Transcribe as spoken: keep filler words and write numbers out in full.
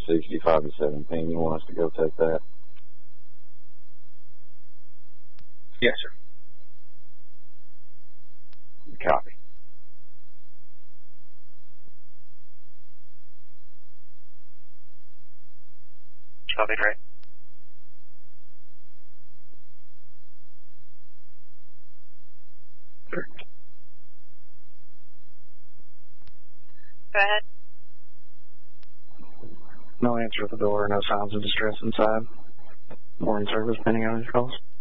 sixty-five to seventeen. You want us to go take that? Yes, sir. Copy. Copy, great. Sure. Go ahead. No answer at the door, no signs of distress inside. Morning service pending on these calls.